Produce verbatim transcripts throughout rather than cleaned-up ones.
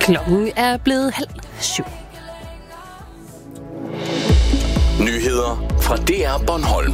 Klokken er blevet halv syv. Nyheder fra D R Bornholm.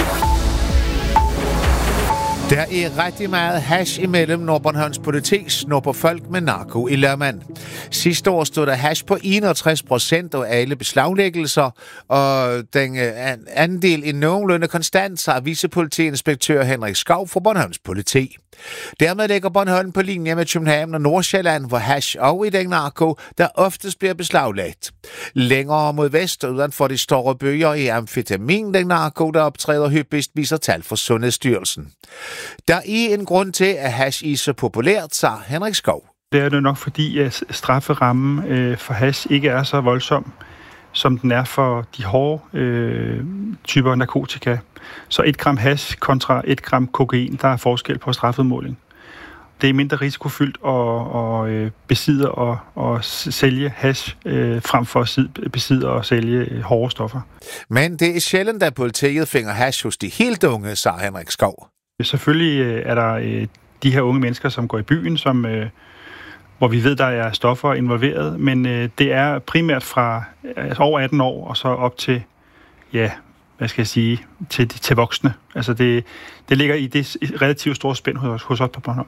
Der er rigtig meget hash imellem, når Bornholms politi snupper folk med narko i lommen. Sidste år stod der hash på enogtres procent af alle beslaglæggelser, og den andel i nogenlunde konstant, har vicepolitiinspektør Henrik Skov fra Bornholms politi. Dermed ligger Bornholm på linje med København og Nordsjælland, hvor hash og i den narko, der oftest bliver beslaglagt. Længere mod vest, uden for de store byer i amfetamin, den narko, der optræder hyppigst, viser tal fra Sundhedsstyrelsen. Der er en grund til, at hash er så populært, sagde Henrik Skov. Det er det nok fordi, at strafferammen øh, for hash ikke er så voldsom, som den er for de hårde øh, typer narkotika. Så et gram hash kontra et gram kokain, der er forskel på strafudmåling. Det er mindre risikofyldt at, at øh, besidde og, og sælge hash, øh, frem for at besidde og sælge øh, hårde stoffer. Men det er sjældent, at politiet finder hash hos de helt unge, sagde Henrik Skov. Selvfølgelig øh, er der øh, de her unge mennesker, som går i byen, som, øh, hvor vi ved, der er stoffer involveret, men øh, det er primært fra altså over atten år og så op til, ja, hvad skal jeg sige, til, til voksne. Altså det, det ligger i det relativt store spænd hos, hos os på Bornholm.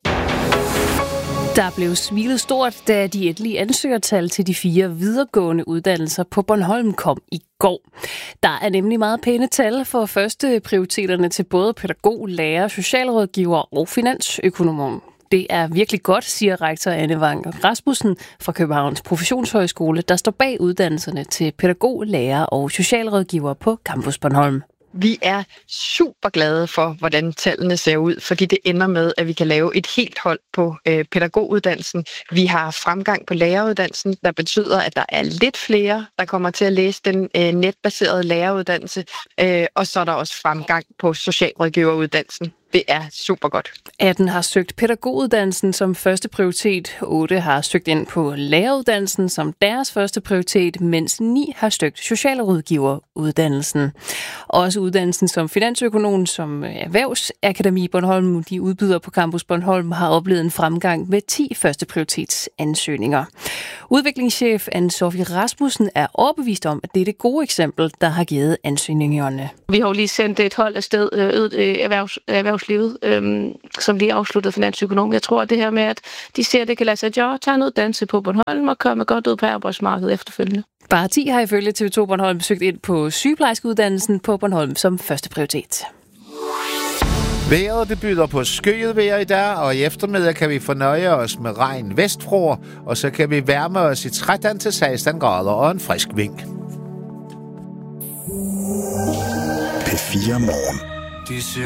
Der blev smilet stort, da de endelige ansøgertal til de fire videregående uddannelser på Bornholm kom i går. Der er nemlig meget pæne tal for første prioriteterne til både pædagog, lærer, socialrådgiver og finansøkonom. Det er virkelig godt, siger rektor Anne Vang Rasmussen fra Københavns Professionshøjskole, der står bag uddannelserne til pædagog, lærer og socialrådgiver på Campus Bornholm. Vi er super glade for, hvordan tallene ser ud, fordi det ender med, at vi kan lave et helt hold på øh, pædagoguddannelsen. Vi har fremgang på læreruddannelsen, der betyder, at der er lidt flere, der kommer til at læse den øh, netbaserede læreruddannelse, øh, og så er der også fremgang på socialrådgiveruddannelsen. Det er super godt. atten har søgt pædagoguddannelsen som første prioritet, otte har søgt ind på læreruddannelsen som deres første prioritet, mens ni har søgt socialrådgiveruddannelsen. Også uddannelsen som finansøkonom, som Erhvervsakademi Bornholm, de udbyder på Campus Bornholm, har oplevet en fremgang med ti første prioritetsansøgninger. Udviklingschef Anne-Sophie Rasmussen er overbevist om, at det er det gode eksempel, der har givet ansøgningerne. Vi har jo lige sendt et hold afsted, øh, erhvervs, erhvervslivet, øh, som lige afsluttede finansøkonom. Jeg tror, at det her med, at de ser, at det kan lade sig gøre, tage en uddannelse på Bornholm og komme godt ud på arbejdsmarkedet efterfølgende. Bare ti har ifølge T V to Bornholm søgt ind på sygeplejerskeuddannelsen på Bornholm som første prioritet. Vejret det byder på skyet vejr i dag, og i eftermiddag kan vi fornøje os med regn vestfra, og så kan vi varme os i tretten til seksten grader og en frisk vind. P fire Morgen.